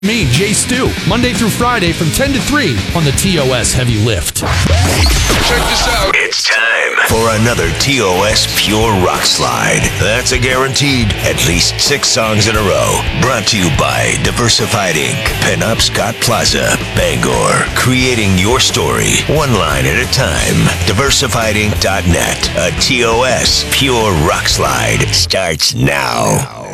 Me, Jay Stu, Monday through Friday from 10 to 3 on the TOS Heavy Lift. Check this out. It's time for another TOS Pure Rock Slide. That's a guaranteed at least 6 songs in a row. Brought to you by Diversified Inc., Pinup Scott Plaza, Bangor. Creating your story, one line at a time. DiversifiedInc.net. A TOS Pure Rock Slide starts now.